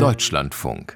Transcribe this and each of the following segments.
Deutschlandfunk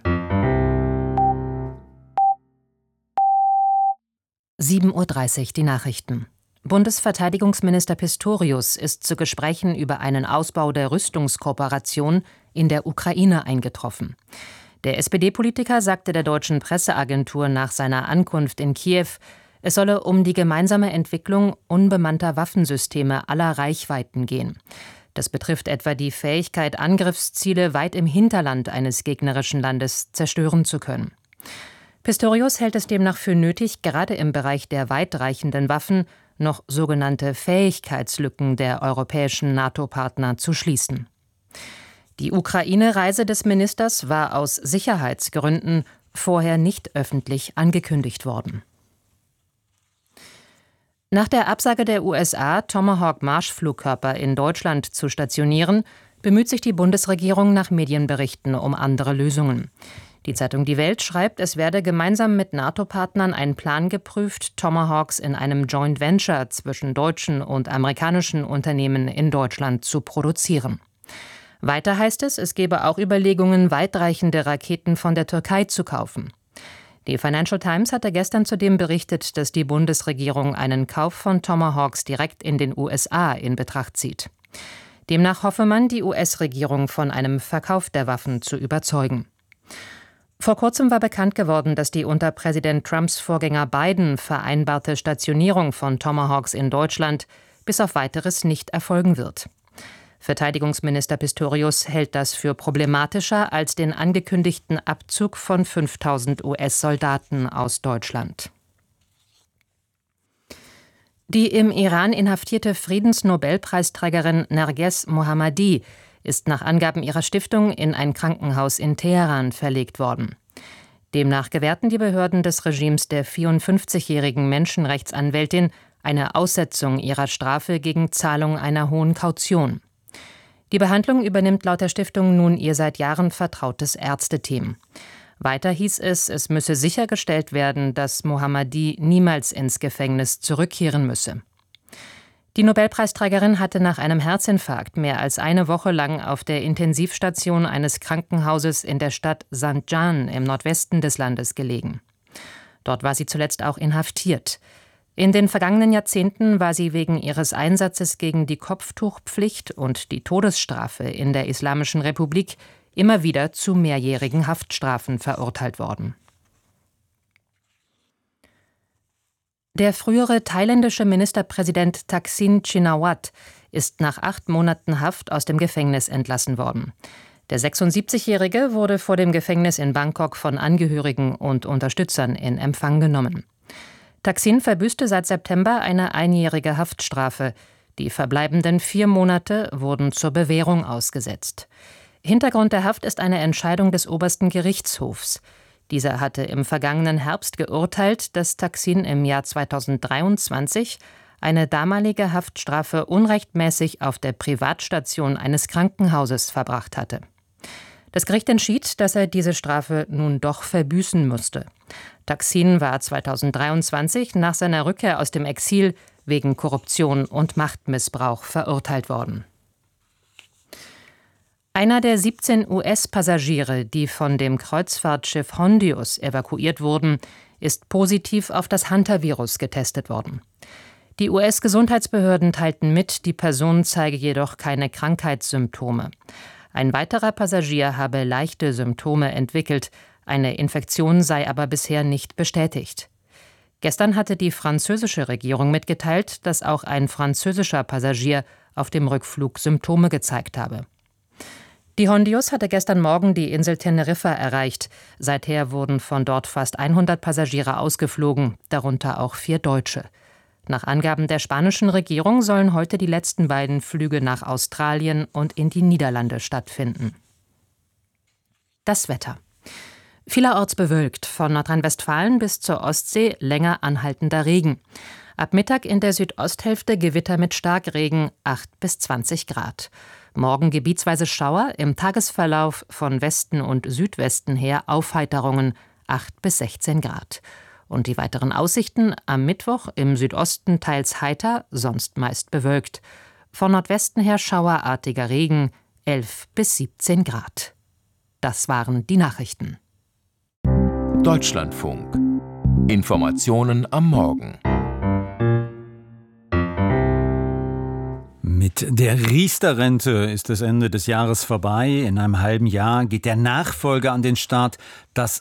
7:30 Uhr die Nachrichten. Bundesverteidigungsminister Pistorius ist zu Gesprächen über einen Ausbau der Rüstungskooperation in der Ukraine eingetroffen. Der SPD-Politiker sagte der deutschen Presseagentur nach seiner Ankunft in Kiew, es solle um die gemeinsame Entwicklung unbemannter Waffensysteme aller Reichweiten gehen. Das betrifft etwa die Fähigkeit, Angriffsziele weit im Hinterland eines gegnerischen Landes zerstören zu können. Pistorius hält es demnach für nötig, gerade im Bereich der weitreichenden Waffen noch sogenannte Fähigkeitslücken der europäischen NATO-Partner zu schließen. Die Ukraine-Reise des Ministers war aus Sicherheitsgründen vorher nicht öffentlich angekündigt worden. Nach der Absage der USA, Tomahawk-Marschflugkörper in Deutschland zu stationieren, bemüht sich die Bundesregierung nach Medienberichten um andere Lösungen. Die Zeitung Die Welt schreibt, es werde gemeinsam mit NATO-Partnern ein Plan geprüft, Tomahawks in einem Joint Venture zwischen deutschen und amerikanischen Unternehmen in Deutschland zu produzieren. Weiter heißt es, es gebe auch Überlegungen, weitreichende Raketen von der Türkei zu kaufen. Die Financial Times hatte gestern zudem berichtet, dass die Bundesregierung einen Kauf von Tomahawks direkt in den USA in Betracht zieht. Demnach hoffe man, die US-Regierung von einem Verkauf der Waffen zu überzeugen. Vor kurzem war bekannt geworden, dass die unter Präsident Trumps Vorgänger Biden vereinbarte Stationierung von Tomahawks in Deutschland bis auf Weiteres nicht erfolgen wird. Verteidigungsminister Pistorius hält das für problematischer als den angekündigten Abzug von 5.000 US-Soldaten aus Deutschland. Die im Iran inhaftierte Friedensnobelpreisträgerin Narges Mohammadi ist nach Angaben ihrer Stiftung in ein Krankenhaus in Teheran verlegt worden. Demnach gewährten die Behörden des Regimes der 54-jährigen Menschenrechtsanwältin eine Aussetzung ihrer Strafe gegen Zahlung einer hohen Kaution. Die Behandlung übernimmt laut der Stiftung nun ihr seit Jahren vertrautes Ärzteteam. Weiter hieß es, es müsse sichergestellt werden, dass Mohammadi niemals ins Gefängnis zurückkehren müsse. Die Nobelpreisträgerin hatte nach einem Herzinfarkt mehr als eine Woche lang auf der Intensivstation eines Krankenhauses in der Stadt Zanjan im Nordwesten des Landes gelegen. Dort war sie zuletzt auch inhaftiert. In den vergangenen Jahrzehnten war sie wegen ihres Einsatzes gegen die Kopftuchpflicht und die Todesstrafe in der Islamischen Republik immer wieder zu mehrjährigen Haftstrafen verurteilt worden. Der frühere thailändische Ministerpräsident Thaksin Shinawatra ist nach 8 Monaten Haft aus dem Gefängnis entlassen worden. Der 76-Jährige wurde vor dem Gefängnis in Bangkok von Angehörigen und Unterstützern in Empfang genommen. Thaksin verbüßte seit September eine einjährige Haftstrafe. Die verbleibenden 4 Monate wurden zur Bewährung ausgesetzt. Hintergrund der Haft ist eine Entscheidung des obersten Gerichtshofs. Dieser hatte im vergangenen Herbst geurteilt, dass Thaksin im Jahr 2023 eine damalige Haftstrafe unrechtmäßig auf der Privatstation eines Krankenhauses verbracht hatte. Das Gericht entschied, dass er diese Strafe nun doch verbüßen musste. Thaksin war 2023 nach seiner Rückkehr aus dem Exil wegen Korruption und Machtmissbrauch verurteilt worden. Einer der 17 US-Passagiere, die von dem Kreuzfahrtschiff Hondius evakuiert wurden, ist positiv auf das Hantavirus getestet worden. Die US-Gesundheitsbehörden teilten mit, die Person zeige jedoch keine Krankheitssymptome. Ein weiterer Passagier habe leichte Symptome entwickelt, eine Infektion sei aber bisher nicht bestätigt. Gestern hatte die französische Regierung mitgeteilt, dass auch ein französischer Passagier auf dem Rückflug Symptome gezeigt habe. Die Hondius hatte gestern Morgen die Insel Teneriffa erreicht. Seither wurden von dort fast 100 Passagiere ausgeflogen, darunter auch 4 Deutsche. Nach Angaben der spanischen Regierung sollen heute die letzten beiden Flüge nach Australien und in die Niederlande stattfinden. Das Wetter. Vielerorts bewölkt, von Nordrhein-Westfalen bis zur Ostsee länger anhaltender Regen. Ab Mittag in der Südosthälfte Gewitter mit Starkregen, 8 bis 20 Grad. Morgen gebietsweise Schauer, im Tagesverlauf von Westen und Südwesten her Aufheiterungen, 8 bis 16 Grad. Und die weiteren Aussichten: am Mittwoch im Südosten teils heiter, sonst meist bewölkt. Von Nordwesten her schauerartiger Regen, 11 bis 17 Grad. Das waren die Nachrichten. Deutschlandfunk. Informationen am Morgen. Mit der Riester-Rente ist das Ende des Jahres vorbei. In einem halben Jahr geht der Nachfolger an den Start, das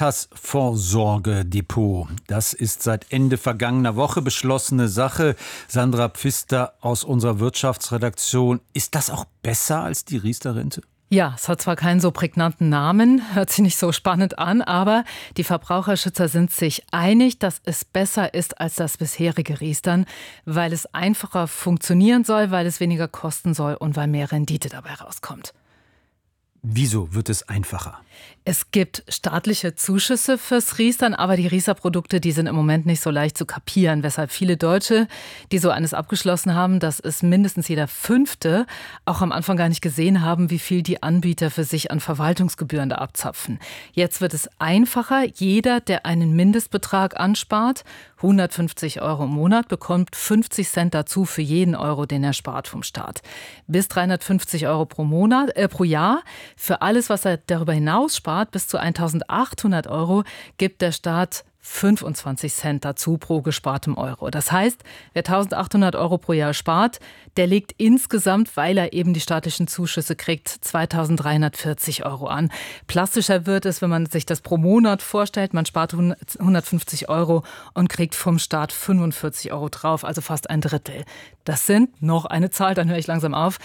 Altersvorsorgedepot. Das ist seit Ende vergangener Woche beschlossene Sache. Sandra Pfister aus unserer Wirtschaftsredaktion. Ist das auch besser als die Riester-Rente? Ja, es hat zwar keinen so prägnanten Namen, hört sich nicht so spannend an, aber die Verbraucherschützer sind sich einig, dass es besser ist als das bisherige Riestern, weil es einfacher funktionieren soll, weil es weniger kosten soll und weil mehr Rendite dabei rauskommt. Wieso wird es einfacher? Es gibt staatliche Zuschüsse fürs Riestern, aber die Riester-Produkte, die sind im Moment nicht so leicht zu kapieren, weshalb viele Deutsche, die so eines abgeschlossen haben, dass es mindestens jeder Fünfte auch am Anfang gar nicht gesehen haben, wie viel die Anbieter für sich an Verwaltungsgebühren da abzapfen. Jetzt wird es einfacher. Jeder, der einen Mindestbetrag anspart, 150 € im Monat, bekommt 50 Cent dazu für jeden Euro, den er spart vom Staat. Bis 350 € pro Jahr. Für alles, was er darüber hinaus spart, bis zu 1.800 € gibt der Staat 25 Cent dazu pro gespartem Euro. Das heißt, wer 1.800 € pro Jahr spart, der legt insgesamt, weil er eben die staatlichen Zuschüsse kriegt, 2.340 € an. Plastischer wird es, wenn man sich das pro Monat vorstellt. Man spart 150 € und kriegt vom Staat 45 € drauf, also fast ein Drittel. Das sind, noch eine Zahl, dann höre ich langsam auf,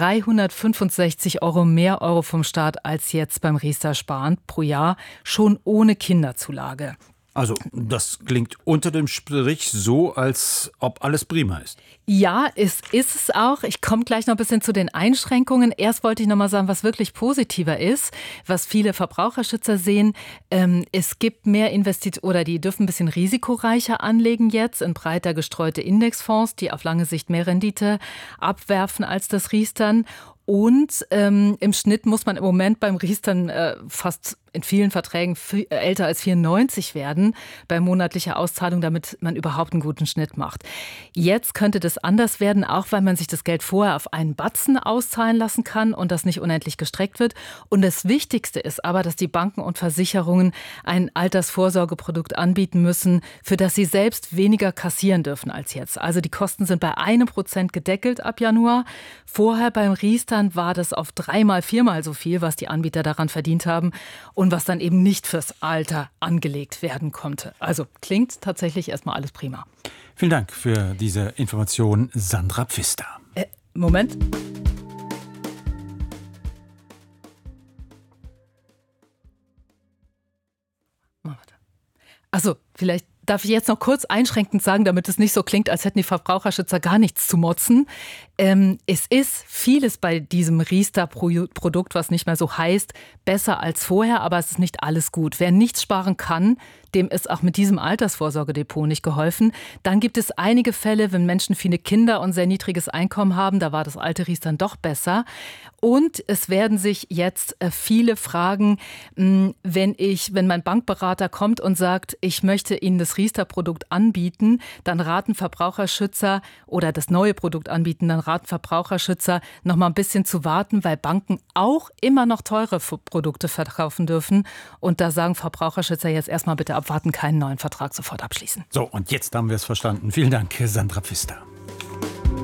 365 € mehr Euro vom Staat als jetzt beim Riester-Sparen pro Jahr, schon ohne Kinderzulage. Also, das klingt unter dem Strich so, als ob alles prima ist. Ja, ist es auch. Ich komme gleich noch ein bisschen zu den Einschränkungen. Erst wollte ich noch mal sagen, was wirklich positiver ist, was viele Verbraucherschützer sehen. Es gibt mehr oder die dürfen ein bisschen risikoreicher anlegen jetzt in breiter gestreute Indexfonds, die auf lange Sicht mehr Rendite abwerfen als das Riestern. Und im Schnitt muss man im Moment beim Riestern fast in vielen Verträgen älter als 94 werden bei monatlicher Auszahlung, damit man überhaupt einen guten Schnitt macht. Jetzt könnte das anders werden, auch weil man sich das Geld vorher auf einen Batzen auszahlen lassen kann und das nicht unendlich gestreckt wird. Und das Wichtigste ist aber, dass die Banken und Versicherungen ein Altersvorsorgeprodukt anbieten müssen, für das sie selbst weniger kassieren dürfen als jetzt. Also die Kosten sind bei 1% gedeckelt ab Januar. Vorher beim Riestern war das auf 3-mal, 4-mal so viel, was die Anbieter daran verdient haben und was dann eben nicht fürs Alter angelegt werden konnte. Also klingt tatsächlich erstmal alles prima. Vielen Dank für diese Information, Sandra Pfister. Moment. Also vielleicht darf ich jetzt noch kurz einschränkend sagen, damit es nicht so klingt, als hätten die Verbraucherschützer gar nichts zu motzen. Es ist vieles bei diesem Riester-Produkt, was nicht mehr so heißt, besser als vorher, aber es ist nicht alles gut. Wer nichts sparen kann, dem ist auch mit diesem Altersvorsorgedepot nicht geholfen. Dann gibt es einige Fälle, wenn Menschen viele Kinder und sehr niedriges Einkommen haben, da war das alte Riestern doch besser. Und es werden sich jetzt viele fragen, wenn mein Bankberater kommt und sagt, ich möchte Ihnen das Riester-Produkt anbieten, dann raten Verbraucherschützer oder das neue Produkt anbieten, dann raten Verbraucherschützer noch mal ein bisschen zu warten, weil Banken auch immer noch teure Produkte verkaufen dürfen. Und da sagen Verbraucherschützer jetzt erstmal bitte abwarten, keinen neuen Vertrag sofort abschließen. So, und jetzt haben wir es verstanden. Vielen Dank, Sandra Pfister.